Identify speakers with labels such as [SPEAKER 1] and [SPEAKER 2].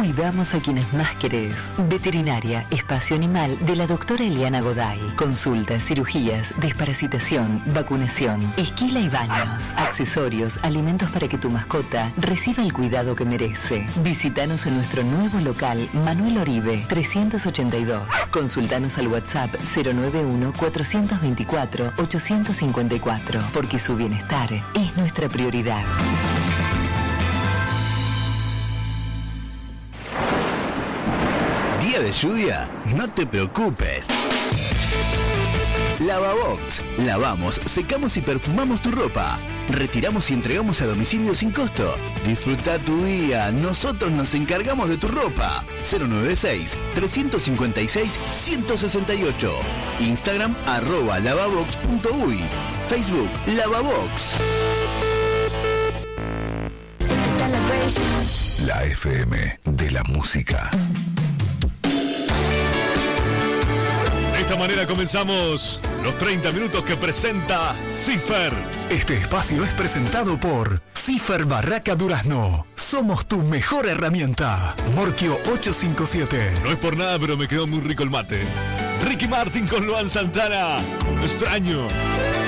[SPEAKER 1] Cuidamos a quienes más querés. Veterinaria, Espacio Animal de la doctora Eliana Goday. Consultas, cirugías, desparasitación, vacunación, esquila y baños. Accesorios, alimentos para que tu mascota reciba el cuidado que merece. Visítanos en nuestro nuevo local, Manuel Oribe, 382. Consultanos al WhatsApp 091-424-854, porque su bienestar es nuestra prioridad.
[SPEAKER 2] ¿Día de lluvia? No te preocupes. Lavabox. Lavamos, secamos y perfumamos tu ropa. Retiramos y entregamos a domicilio sin costo. Disfruta tu día. Nosotros nos encargamos de tu ropa. 096-356-168. Instagram @lavabox.uy. Facebook Lavabox.
[SPEAKER 3] La FM de la música.
[SPEAKER 4] De esta manera comenzamos los 30 minutos que presenta Cifer.
[SPEAKER 3] Este espacio es presentado por Cifer Barraca Durazno. Somos tu mejor herramienta. Morquio 857.
[SPEAKER 4] No es por nada, pero me quedó muy rico el mate. Ricky Martin con Luan Santana. Lo extraño.